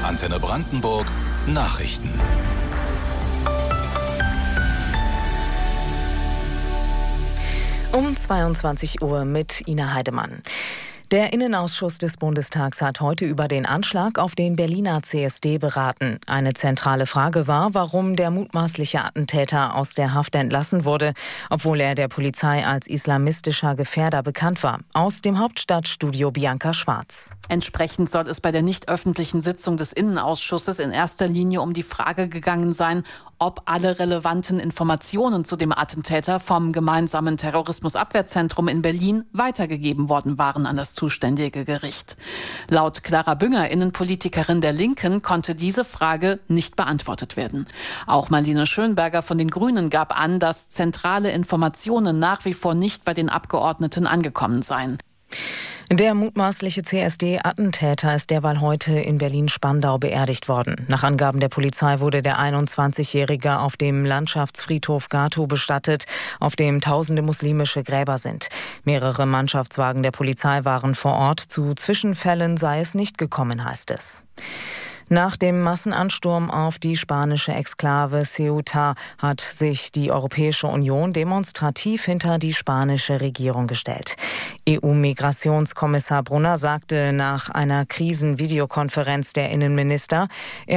Antenne Brandenburg Nachrichten. Um 22 Uhr mit Ina Heidemann. Der Innenausschuss des Bundestags hat heute über den Anschlag auf den Berliner CSD beraten. Eine zentrale Frage war, warum der mutmaßliche Attentäter aus der Haft entlassen wurde, obwohl er der Polizei als islamistischer Gefährder bekannt war. Aus dem Hauptstadtstudio Bianca Schwarz. Entsprechend soll es bei der nicht öffentlichen Sitzung des Innenausschusses in erster Linie um die Frage gegangen sein, ob alle relevanten Informationen zu dem Attentäter vom gemeinsamen Terrorismusabwehrzentrum in Berlin weitergegeben worden waren an das zuständige Gericht. Laut Clara Bünger, Innenpolitikerin der Linken, konnte diese Frage nicht beantwortet werden. Auch Marlene Schönberger von den Grünen gab an, dass zentrale Informationen nach wie vor nicht bei den Abgeordneten angekommen seien. Der mutmaßliche CSD-Attentäter ist derweil heute in Berlin-Spandau beerdigt worden. Nach Angaben der Polizei wurde der 21-Jährige auf dem Landschaftsfriedhof Gatow bestattet, auf dem tausende muslimische Gräber sind. Mehrere Mannschaftswagen der Polizei waren vor Ort. Zu Zwischenfällen sei es nicht gekommen, heißt es. Nach dem Massenansturm auf die spanische Exklave Ceuta hat sich die Europäische Union demonstrativ hinter die spanische Regierung gestellt. EU-Migrationskommissar Brunner sagte nach einer Krisenvideokonferenz der Innenminister,